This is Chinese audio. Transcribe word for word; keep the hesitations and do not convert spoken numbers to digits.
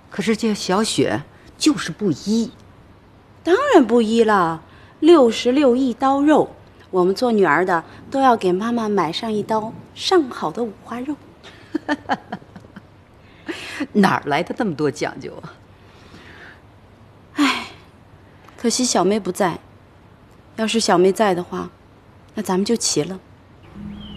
可是这小雪就是不依。 当然不依了，六十六亿刀肉，我们做女儿的都要给妈妈买上一刀上好的五花肉。 哪儿来的那么多讲究啊？ 唉，可惜小妹不在。要是小妹在的话，那咱们就齐了。